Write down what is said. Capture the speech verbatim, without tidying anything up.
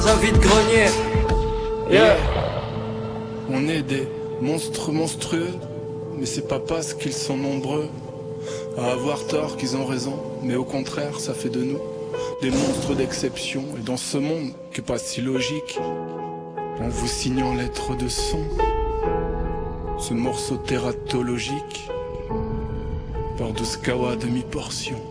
un vide-grenier. Yeah. On est des monstres monstrueux, mais c'est pas parce qu'ils sont nombreux à avoir tort qu'ils ont raison, mais au contraire ça fait de nous des monstres d'exception. Et dans ce monde qui est pas si logique, en vous signant lettres de son, ce morceau tératologique par douze kawa à demi-portion.